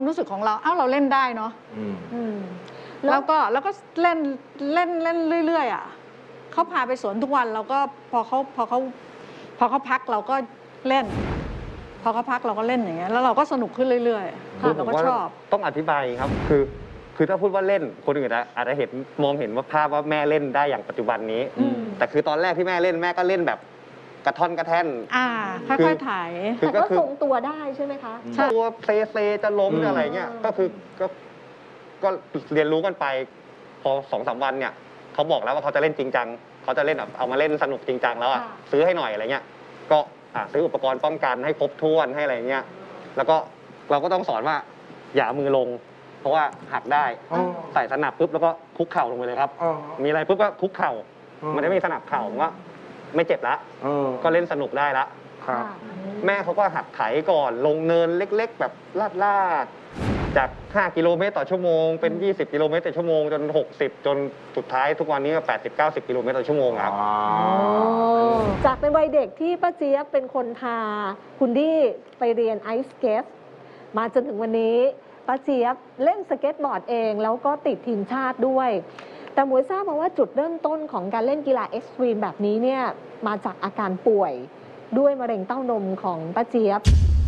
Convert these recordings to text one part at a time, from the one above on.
รู้สึกของเราเราเล่นได้เนาะแล้วก็เล่นเรื่อยๆอ่ะเขาพาไปสวนทุกวันเราก็พอเขาพักเราก็เล่นพอเขาพักเราก็เล่นอย่างเงี้ยแล้วเราก็สนุกขึ้นเรื่อยๆเราก็ชอบต้องอธิบายครับคือถ้าพูดว่าเล่นคนอื่นอาจจะมองเห็นว่าภาพว่าแม่เล่นได้อย่างปัจจุบันนี้แต่คือตอนแรกที่แม่เล่นแม่ก็เล่นแบบกระท่อนกระแท่นค่อยๆถ่ายแต่ก็ทรงตัวได้ใช่ไหมคะตัวเซจะล้มอะไรเงี้ยก็เรียนรู้กันไปพอ2-3 วันเนี่ยเขาบอกแล้วว่าเขาจะเล่นจริงจังเขาจะเล่นแบบเอามาเล่นสนุกจริงจังแล้วซื้อให้หน่อยอะไรเงี้ยก็ซื้ออุปกรณ์ป้องกันให้ครบถ้วนให้อะไรเงี้ยแล้วก็เราก็ต้องสอนว่าอย่ามือลงเพราะว่าหักได้ใส่สนับปุ๊บแล้วก็คุกเข่าลงไปเลยครับมีอะไรปุ๊บก็คุกเข่ามันไม่มีสนับเข่าก็ไม่เจ็บละก็เล่นสนุกได้ละแม่เขาก็หัดไถก่อนลงเนินเล็กๆแบบลาดจาก5 กิโลเมตรต่อชั่วโมงเป็น20 กิโลเมตรต่อชั่วโมงจน60จนสุดท้ายทุกวันนี้ก็80-90 กิโลเมตรต่อชั่วโมงครับจากในวัยเด็กที่ป้าเจี๊ยบเป็นคนพาคุณดี้ไปเรียนไอซ์สเก็ตมาจนถึงวันนี้ป้าเจี๊ยบเล่นสเก็ตบอร์ดเองแล้วก็ติดทีมชาติด้วยแต่หมวยทราบมาว่าจุดเริ่มต้นของการเล่นกีฬาเอ็กซ์ตรีมแบบนี้เนี่ยมาจากอาการป่วยด้วยมะเร็งเต้านมของป้าเจี๊ยบ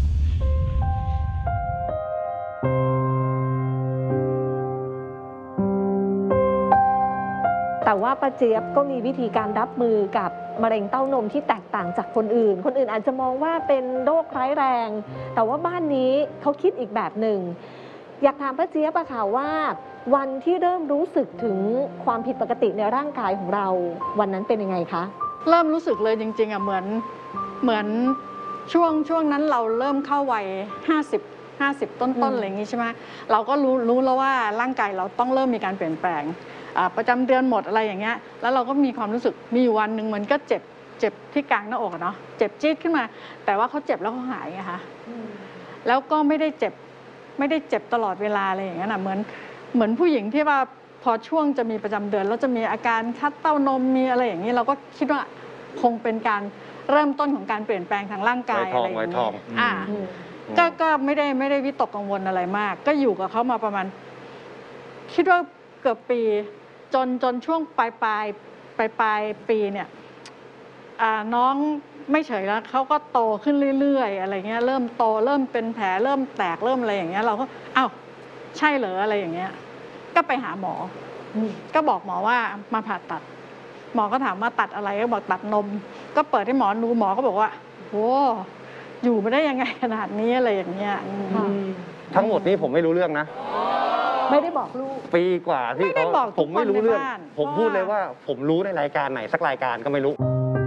แต่ว่าป้าเจี๊ยบก็มีวิธีการรับมือกับมะเร็งเต้านมที่แตกต่างจากคนอื่นอาจจะมองว่าเป็นโรคร้ายแรงแต่ว่าบ้านนี้เขาคิดอีกแบบหนึ่งอยากถามป้าเจี๊ยบอะค่ะว่าวันที่เริ่มรู้สึกถึงความผิดปกติในร่างกายของเราวันนั้นเป็นยังไงคะเริ่มรู้สึกเลยจริงๆอะเหมือนช่วงนั้นเราเริ่มเข้าวัย50ต้นๆอะไรอย่างงี้ใช่ไหมเราก็รู้แล้วว่าร่างกายเราต้องเริ่มมีการเปลี่ยนแปลงประจำเดือนหมดอะไรอย่างเงี้ยแล้วเราก็มีความรู้สึกมีอยู่วันหนึ่งมันก็เจ็บที่กลางหน้าอกเนาะเจ็บจี๊ดขึ้นมาแต่ว่าเขาเจ็บแล้วเขาหายไงคะแล้วก็ไม่ได้เจ็บตลอดเวลาอะไรอย่างเงี้ยนะเหมือนผู้หญิงที่ว่าพอช่วงจะมีประจำเดือนแล้วจะมีอาการคัดเต้านมมีอะไรอย่างนี้เราก็คิดว่าคงเป็นการเริ่มต้นของการเปลี่ยนแปลงทางร่างกายอะไรอย่างนี้ก็ไม่ได้วิตกกังวลอะไรมากก็อยู่กับเขามาประมาณคิดว่าเกือบปีจนช่วงปลายปีเนี่ยน้องไม่เฉยแล้วเขาก็โตขึ้นเรื่อยๆอะไรเงี้ยเริ่มโตเริ่มเป็นแผลเริ่มแตกเริ่มอะไรอย่างเงี้ยเราก็ใช่เหรออะไรอย่างเงี้ยก็ไปหาหมอก็บอกหมอว่ามาผ่าตัดหมอก็ถามว่าตัดอะไรก็บอกตัดนมก็เปิดให้หมอดูหมอก็บอกว่าโอ้อยู่มาได้ยังไงขนาดนี้อะไรอย่างเงี้ยทั้งหมดนี้ผมไม่รู้เรื่องนะไม่ได้บอกลูกปีกว่าที่ผมไม่รู้เรื่องผมพูดเลยว่าผมรู้ในรายการไหนสักรายการก็ไม่รู้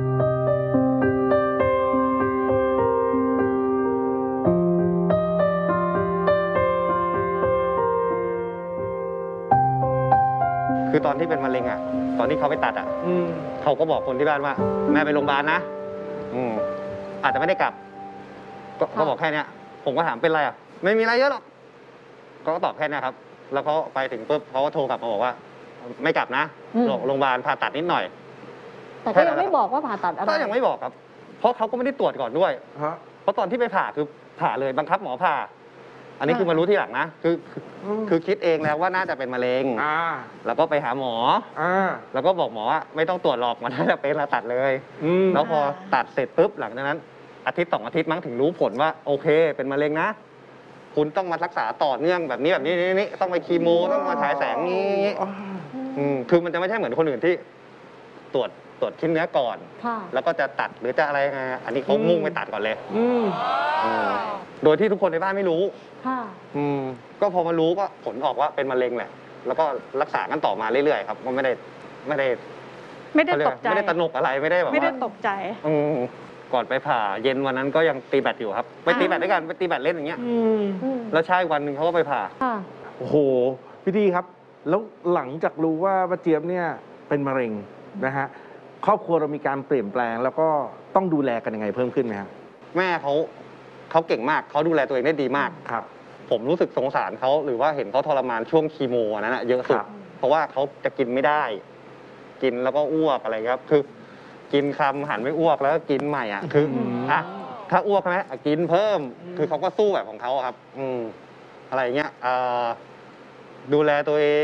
คือตอนที่เป็นมะเร็งตอนที่เขาไปตัดเขาก็บอกคนที่บ้านว่าแม่ไปโรงพยาบาลนะอาจจะไม่ได้กลับก็บอกแค่นี้ผมก็ถามเป็นไรไม่มีอะไรเยอะหรอกก็ตอบแค่นี้ครับแล้วเขาไปถึงปุ๊บเขาก็โทรกลับมาบอกว่าไม่กลับนะโรงพยาบาลผ่าตัดนิดหน่อยแต่ก็ยังไม่บอกว่าผ่าตัดอะไรก็ยังไม่บอกครับเพราะเขาก็ไม่ได้ตรวจก่อนด้วยเพราะตอนที่ไปผ่าคือผ่าเลยบังคับหมอผ่าอันนี้คือมารู้ทีหลังนะคือคิดเองแล้วว่าน่าจะเป็นมะเร็งแล้วก็ไปหาหมอแล้วก็บอกหมอว่าไม่ต้องตรวจหรอกมันน่าจะเป็นแล้วตัดเลยแล้วพอตัดเสร็จปุ๊บหลังจากนั้นอาทิตย์2 อาทิตย์มั้งถึงรู้ผลว่าโอเคเป็นมะเร็งนะคุณต้องมารักษาต่อเนื่องแบบนี้ต้องไปคีโมต้องมาฉายแสงนี้คือมันจะไม่ใช่เหมือนคนอื่นที่ตรวจชิ้นเนื้อก่อนแล้วก็จะตัดหรือจะอะไรไงอันนี้เขามุ่งไปตัดก่อนเลยโดยที่ทุกคนในบ้านไม่รู้ก็พอมารู้ก็ผลออกว่าเป็นมะเร็งแหละแล้วก็รักษากันต่อมาเรื่อยๆครับก็ไม่ได้ตกใจไม่ได้ตระหนกอะไรไม่ได้แบบไม่ได้ตกใจก่อนไปผ่าเย็นวันนั้นก็ยังตีแบดอยู่ครับไปตีแบดด้วยกันไปตีแบดเล่นอย่างเงี้ยแล้วใช่วันหนึ่งเขาก็ไปผ่าโอ้โหพี่ดีครับแล้วหลังจากรู้ว่าป้าเจี๊ยบเนี่ยเป็นมะเร็งนะฮะครอบครัวเรามีการเปลี่ยนแปลงแล้วก็ต้องดูแลกันยังไงเพิ่มขึ้นไหมครับแม่เขาเก่งมากเขาดูแลตัวเองได้ดีมากครับผมรู้สึกสงสารเขาหรือว่าเห็นเขาทรมานช่วงคีโมนั้นเยอะสุดเพราะว่าเขาจะกินไม่ได้กินแล้วก็อ้วกอะไรครับคือกินคำหันไม่อ้วกแล้วกินใหม่คือถ้าอ้วกใช่ไหมกินเพิ่มคือเขาก็สู้แบบของเขาครับอะไรเงี้ยดูแลตัวเอง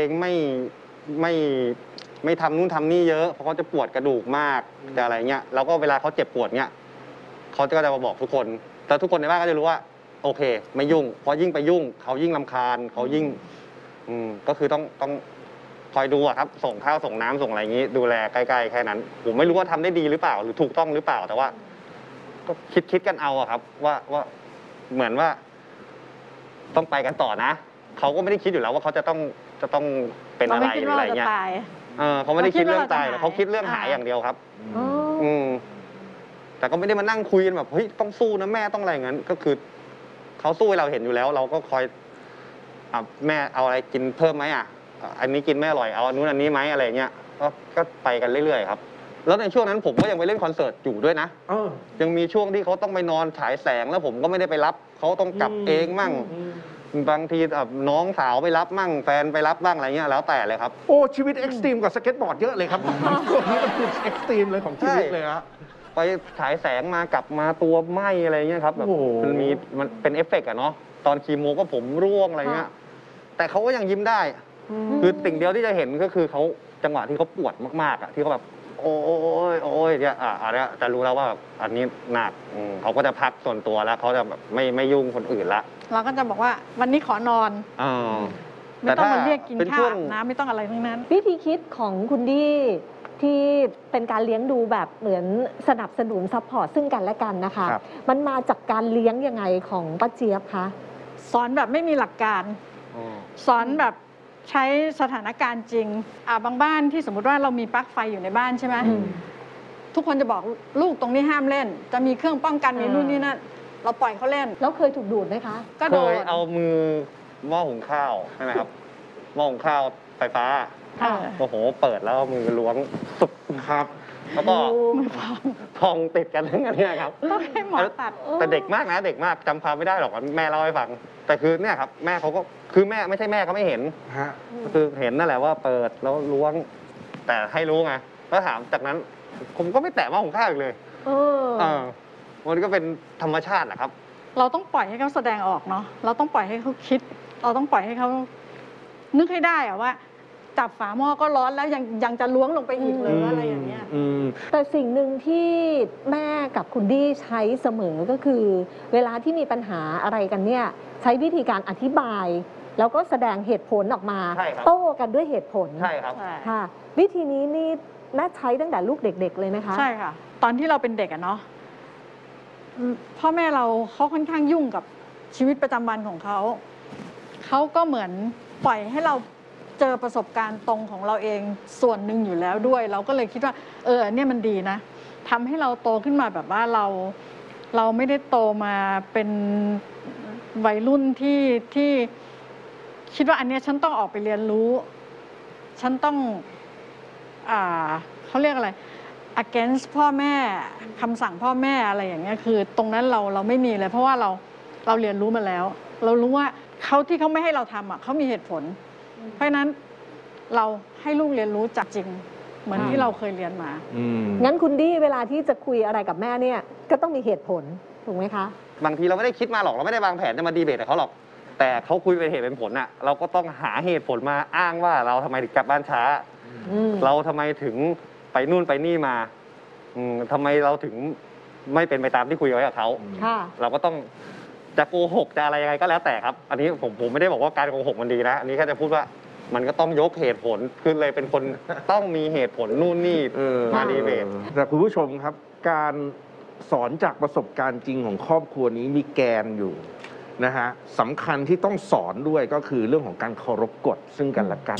ไม่ทำนู่นทำนี่เยอะเพราะเขาจะปวดกระดูกมากจะอะไรเงี้ยแล้วก็เวลาเขาเจ็บปวดเงี้ยเขาก็จะมาบอกทุกคนแต่ทุกคนในบ้านก็จะรู้ว่าโอเคไม่ยุ่งเพราะยิ่งไปยุ่งเขายิ่งรำคาญเขายิ่งก็คือต้องคอยดูอะครับส่งข้าวส่งน้ำส่งอะไรอย่างนี้ดูแลใกล้ๆแค่นั้นผมไม่รู้ว่าทำได้ดีหรือเปล่าหรือถูกต้องหรือเปล่าแต่ว่าก็คิดกันเอาอะครับว่าเหมือนว่าต้องไปกันต่อนะเขาก็ไม่ได้คิดอยู่แล้วว่าเขาจะต้องเป็นอะไรหรืออะไรเงี้ยเขาไม่ได้คิดเรื่องตายเขาคิดเรื่องหายอย่างเดียวครับแต่ก็ไม่ได้มานั่งคุยกันแบบเฮ้ยต้องสู้นะแม่ต้องอะไรอย่างนั้นก็คือเขาสู้ให้เราเห็นอยู่แล้วเราก็คอยแม่เอาอะไรกินเพิ่มไหมอันนี้กินไม่อร่อยเอาอันนู้นอันนี้ไหมอะไรเงี้ยก็ไปกันเรื่อยๆครับแล้วในช่วงนั้นผมก็ยังไปเล่นคอนเสิร์ตอยู่ด้วยนะยังมีช่วงที่เขาต้องไปนอนฉายแสงแล้วผมก็ไม่ได้ไปรับเขาต้องกลับเองมั่งบางทีน้องสาวไปรับมั่งแฟนไปรับบ้างอะไรเงี้ยแล้วแต่เลยครับโอ้ชีวิตเอ็กซ์ตรีมกับสเก็ตบอร์ดเยอะเลยครับช่วงนี้มันคือเอ็กซ์ตรีมเลยของชีวิตเลยฮะไปฉายแสงมากลับมาตัวไหมอะไรเงี้ยครับแบบมันเป็นเอฟเฟกต์อะเนาะตอนคีโมก็ผมร่วงอะไรเงี้ยแต่เขาก็ยังยิ้มได้คือสิ่งเดียวที่จะเห็นก็คือเขาจังหวะที่เขาปวดมากๆที่เขาแบบโอ้ยเนี่ยอันนี้จะรู้แล้วว่าอันนี้หนักเขาก็จะพักส่วนตัวแล้วเขาจะแบบไม่ยุ่งคนอื่นละเราก็จะบอกว่าวันนี้ขอนอนไม่ต้องมาเรียกกินข้าวน้ำไม่ต้องอะไรทั้งนั้นวิธีคิดของคุณดี้ที่เป็นการเลี้ยงดูแบบเหมือนสนับสนุนซัพพอร์ตซึ่งกันและกันนะคะมันมาจากการเลี้ยงยังไงของป้าเจี๊ยบคะสอนแบบไม่มีหลักการสอนแบบใช้สถานการณ์จริงบางบ้านที่สมมุติว่าเรามีปลั๊กไฟอยู่ในบ้านใช่ไหมทุกคนจะบอกลูกตรงนี้ห้ามเล่นจะมีเครื่องป้องกันมีนู่นนี่นั่นเราปล่อยเขาเล่นแล้วเคยถูกดูดไหมคะก็เคยเอามือหม้อหุงข้าวใช่ไหมครับหม้อหุงข้าวไฟฟ้าโอ้โหเปิดแล้วมือล้วงสุดครับแล้วก็พองติดกันทั้งนั้นเนี่ยครับต้องให้หมอตัดแต่เด็กมากนะเด็กมากจำความไม่ได้หรอกแม่เล่าให้ฟังแต่คือเนี่ยครับแม่เขาก็คือแม่ไม่ใช่แม่เขาไม่เห็นคือเห็นนั่นแหละว่าเปิดแล้วล้วงแต่ให้รู้ไงแล้วถามจากนั้นผมก็ไม่แตะหม้อหุงข้าวอีกเลยมันก็เป็นธรรมชาติแหละครับเราต้องปล่อยให้เขาแสดงออกเนาะเราต้องปล่อยให้เขาคิดเราต้องปล่อยให้เขานึกให้ได้ว่าจับฝาหม้อก็ร้อนแล้วยังจะล้วงลงไปอีกเลยอะไรอย่างเงี้ยแต่สิ่งหนึ่งที่แม่กับคุณดี้ใช้เสมอก็คือเวลาที่มีปัญหาอะไรกันเนี่ยใช้วิธีการอธิบายแล้วก็แสดงเหตุผลออกมาโต้กันด้วยเหตุผลใช่ครับค่ะวิธีนี้นี่แม่ใช้ตั้งแต่ลูกเด็กๆเลยไหมคะใช่ค่ะตอนที่เราเป็นเด็กเนาะพ่อแม่เราเขาค่อนข้างยุ่งกับชีวิตประจำวันของเขาก็เหมือนปล่อยให้เราเจอประสบการณ์ตรงของเราเองส่วนหนึ่งอยู่แล้วด้วยเราก็เลยคิดว่าเนี่ยมันดีนะทำให้เราโตขึ้นมาแบบว่าเราไม่ได้โตมาเป็นวัยรุ่นที่คิดว่าอันนี้ฉันต้องออกไปเรียนรู้ฉันต้องเขาเรียกอะไร against พ่อแม่คำสั่งพ่อแม่อะไรอย่างเงี้ยคือตรงนั้นเราไม่มีเลยเพราะว่าเราเรียนรู้มาแล้วเรารู้ว่าที่เขาไม่ให้เราทำเขามีเหตุผลเพราะนั้นเราให้ลูกเรียนรู้จากจริงเหมือนที่เราเคยเรียนมางั้นคุณดี้เวลาที่จะคุยอะไรกับแม่เนี่ยก็ต้องมีเหตุผลถูกไหมคะบางทีเราไม่ได้คิดมาหรอกเราไม่ได้วางแผนจะมาดีเบตกับเขาหรอกแต่เขาคุยเป็นเหตุเป็นผลเราก็ต้องหาเหตุผลมาอ้างว่าเราทำไมถึงกลับบ้านช้าเราทำไมถึงไปนู่นไปนี่มาทำไมเราถึงไม่เป็นไปตามที่คุยไว้กับเขาเราก็ต้องจะโกหกจะอะไรยังไงก็แล้วแต่ครับอันนี้ผมไม่ได้บอกว่าการโกหกมันดีนะอันนี้แค่จะพูดว่ามันก็ต้องยกเหตุผลคือเลยเป็นคนต้องมีเหตุผลนู่นนี่มาดีเบตแต่คุณผู้ชมครับการสอนจากประสบการณ์จริงของครอบครัวนี้มีแกนอยู่นะฮะสำคัญที่ต้องสอนด้วยก็คือเรื่องของการเคารพกฎซึ่งกันและกัน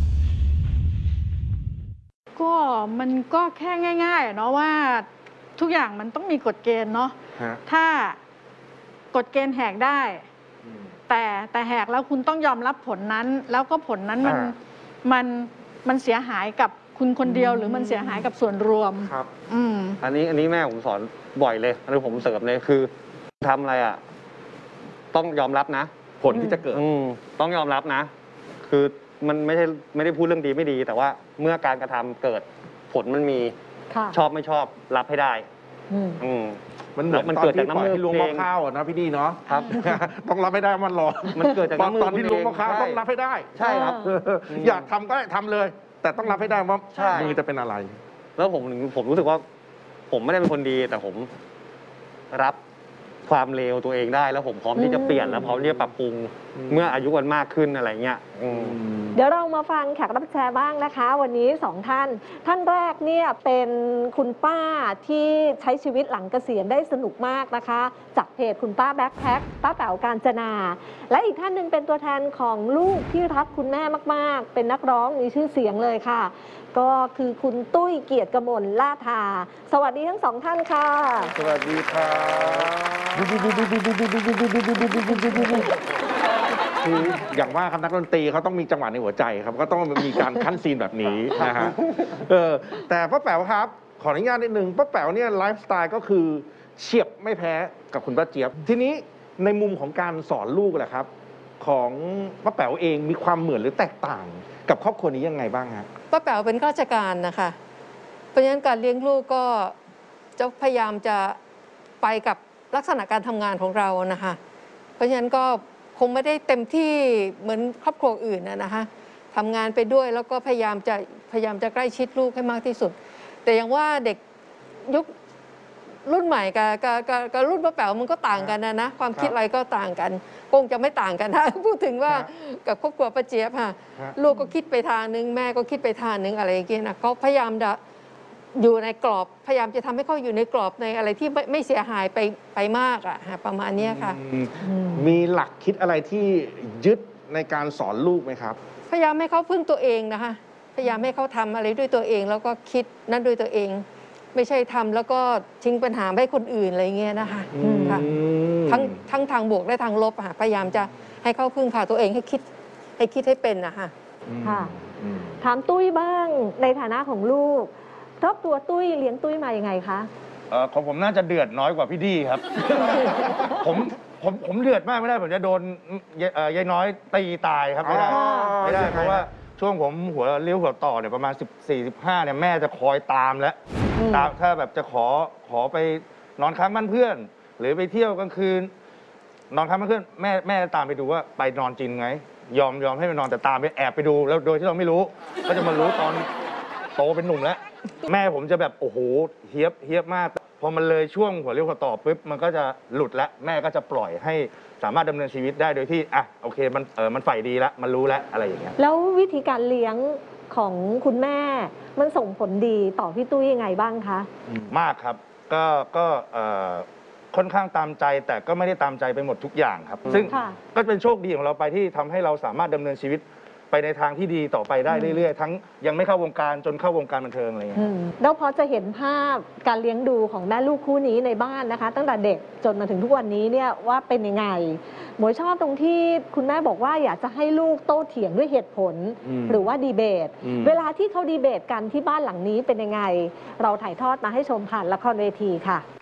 ก็มันก็แค่ง่ายๆเนาะว่าทุกอย่างมันต้องมีกฎเกณฑ์เนาะถ้ากฎเกณฑ์แหกได้แต่แหกแล้วคุณต้องยอมรับผลนั้นแล้วก็ผลนั้นมันเสียหายกับคุณคนเดียวหรือมันเสียหายกับส่วนรวมครับอันนี้แม่ผมสอนบ่อยเลยอันนี้ผมเสริมเลยคือทำอะไรต้องยอมรับนะผลที่จะเกิดต้องยอมรับนะคือมันไม่ได้พูดเรื่องดีไม่ดีแต่ว่าเมื่อการกระทำเกิดผลมันมีชอบไม่ชอบรับให้ได้มันเหมือนมันตอเกิดนจากที่น้ำปล่อยมือให้ล้วงหม้อข้าวอะนะพี่ดีเนาะครับต้องรับให้ได้มันร้อนมันเกิดจากน้ำมือตอนที่ล้วงหม้อข้าวคุณเองต้องรับให้ได้ใช่ครับอยากทำก็ทำเลย แต่ต้องรับให้ได้ว่าใช่มือจะเป็นอะไรแล้วผมรู้สึกว่า ผมไม่ได้เป็นคนดี แต่ผมรับความเลวตัวเองได้ แล้วผมพร้อมที่จะเปลี่ยนแล้วพร้อมที่จะปรับปรุง เมื่ออายุวันมากขึ้นอะไรเงี้ยเดี๋ยวเรามาฟังแขกรับเชิญบ้างนะคะ วันนี้2ท่าน ท่านแรกเนี่ยเป็นคุณป้าที่ใช้ชีวิตหลังเกษียณได้สนุกมากนะคะ จากเพจคุณป้าแบ็คแพ็คป้าแป๋วกาญจนา และอีกท่านหนึ่งเป็นตัวแทนของลูกที่รักคุณแม่มากๆ เป็นนักร้องมีชื่อเสียงเลยค่ะ ก็คือคุณตุ้ยเกียรติกมลล่าทาสวัสดีทั้งสองท่านค่ะสวัสดีครับคืออย่างว่าครับนักดนตรีเขาต้องมีจังหวะในหัวใจครับ ก็ต้องมีการขั้นซีนแบบนี้นะฮะแต่ป้าแป๋วครับ ขออนุญาตนิดนึงป้าแป๋วเนี่ยไลฟ์สไตล์ก็คือเฉียบไม่แพ้กับคุณป้าเจี๊ยบ ทีนี้ในมุมของการสอนลูกแหละครับ ของป้าแป๋วเองมีความเหมือนหรือแตกต่าง กับครอบครัวนี้ยังไงบ้างฮะป้าแป๋วเป็นข้าราชการนะคะ เพราะฉะนั้นการเลี้ยงลูกก็จะพยายามจะไปกับลักษณะการทำงานของเรานะคะ เพราะฉะนั้นก็คงไม่ได้เต็มที่เหมือนครอบครัวอื่นนะคะทำงานไปด้วยแล้วก็พยายามจะใกล้ชิดลูกให้มากที่สุด แต่อย่างว่าเด็กยุครุ่นใหม่กับรุ่นป้าแป๋วมันก็ต่างกันนะความคิดอะไรก็ต่างกันคงจะไม่ต่างกันนะพูดถึงว่ากับครอบครัวป้าเจี๊ยบค่ะ ลูกก็คิดไปทางนึงแม่ก็คิดไปทางนึงอะไรอย่างเงี้ยนะเขาพยายามจะอยู่ในกรอบพยายามจะทำให้เขาอยู่ในกรอบในอะไรที่ไม่เสียหายไปมากอะประมาณนี้ค่ะมีหลักคิดอะไรที่ยึดในการสอนลูกไหมครับพยายามให้เขาพึ่งตัวเองนะคะพยายามให้เขาทำอะไรด้วยตัวเอง แล้วก็คิดนั่นด้วยตัวเอง ไม่ใช่ทำแล้วก็ทิ้งปัญหาให้คนอื่นอะไรเงี้ยนะคะค่ะทั้งทางบวกและทางลบค่ะพยายามจะให้เขาพึ่งพาตัวเองให้คิดให้เป็นนะคะค่ะถามตุ้ยบ้างในฐานะของลูกครอบครัวตุ้ยเลี้ยงตุ้ยมายังไงคะของผมน่าจะเดือดน้อยกว่าพี่ดีครับ ผมเดือดมากไม่ได้ผมจะโดนยายน้อยตีตายครับไม่ได้ ไม่ได้เพราะว่าช่วงผมหัวเลี้ยวหัวต่อเนี่ยประมาณ14-15เนี่ยแม่จะคอยตามแล้วตามถ้าแบบจะขอไปนอนค้างบ้านเพื่อน หรือไปเที่ยวกลางคืน นอนค้างบ้านเพื่อนแม่ตามไปดูว่าไปนอนจริงไหมยอมให้ไปนอนแต่ตามไปแอบไปดูแล้วโดยที่เราไม่รู้ ก็จะมารู้ตอนโตเป็นหนุ่มแล้ว แม่ผมจะแบบโอ้โหเฮียบมากพอมันเลยช่วงหัวเลี้ยวหัวต่อปุ๊บมันก็จะหลุดแล้วแม่ก็จะปล่อยให้สามารถดำเนินชีวิตได้โดยที่โอเคมันฝ่ายดีแล้วมันรู้แล้วอะไรอย่างเงี้ยแล้ววิธีการเลี้ยงของคุณแม่มันส่งผลดีต่อพี่ตุ้ยยังไงบ้างคะมากครับก็ค่อนข้างตามใจแต่ก็ไม่ได้ตามใจไปหมดทุกอย่างครับ ซึ่งค่ะก็เป็นโชคดีของเราไปที่ทำให้เราสามารถดำเนินชีวิตไปในทางที่ดีต่อไปได้เรื่อยๆทั้งยังไม่เข้าวงการจนเข้าวงการบันเทิงอะไรอย่างเงี้ยแล้วพอจะเห็นภาพการเลี้ยงดูของแม่ลูกคู่นี้ในบ้านนะคะ ตั้งแต่เด็กจนมาถึงทุกวันนี้เนี่ยว่าเป็นยังไงหมวยชอบตรงที่คุณแม่บอกว่าอยากจะให้ลูกโต้เถียงด้วยเหตุผล หรือว่าดีเบต เวลาที่เขาดีเบตกันที่บ้านหลังนี้เป็นยังไง เราถ่ายทอดมาให้ชมผ่านละครเวทีค่ะ